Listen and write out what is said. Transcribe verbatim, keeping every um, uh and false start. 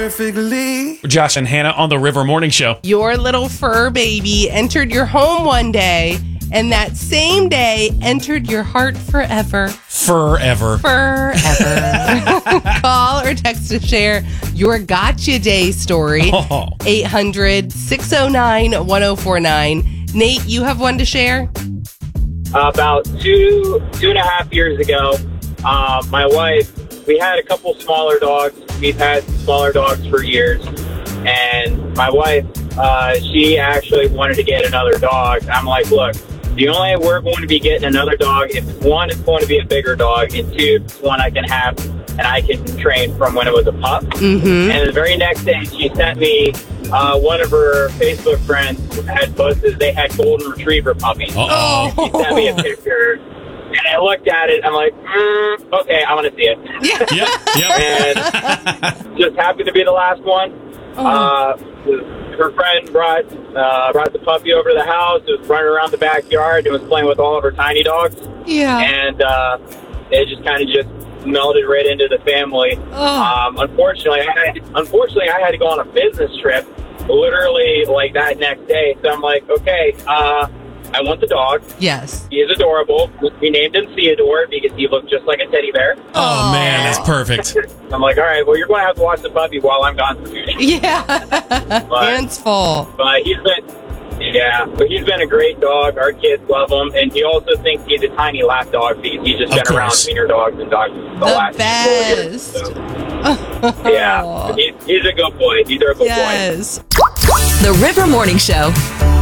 perfectly. Josh and Hannah on the River Morning Show. Your little fur baby entered your home one day, and that same day entered your heart forever. Forever. Forever. Call or text to share your Gotcha Day story. Oh. eight hundred, six oh nine, one oh four nine. Nate, you have one to share? About two, two and a half years ago, uh, my wife, we had a couple smaller dogs. We've had smaller dogs for years. And my wife, uh, she actually wanted to get another dog. I'm like, look, the only way we're going to be getting another dog, if one, it's going to be a bigger dog, and two, it's one I can have and I can train from when it was a pup. Mm-hmm. And the very next day, she sent me uh, one of her Facebook friends had posted they had golden retriever puppies. Uh-oh. She sent me a picture, and I looked at it. I'm like, mm, okay, I want to see it. Yeah. Yep. Yep. And just happened to be the last one. Oh. Uh, her friend brought uh, brought the puppy over to the house. It was running around the backyard. It was playing with all of her tiny dogs. Yeah. And uh, it just kind of just melded right into the family. Oh. Um, unfortunately, I, unfortunately, I had to go on a business trip literally like that next day. So I'm like, okay, uh, I want the dog. Yes. He is adorable. We named him Theodore because he looked just like a teddy bear. Oh, man, that's perfect. I'm like, all right, well, you're going to have to watch the puppy while I'm gone for two days. Yeah. Hands full. But he's been, yeah, but he's been a great dog. Our kids love him, and he also thinks he's a tiny lap dog because he's just Of been around course. senior dogs and dogs the, The last four years. best. So, yeah, he's, he's a good boy. He's a good boy. Yes. The River Morning Show.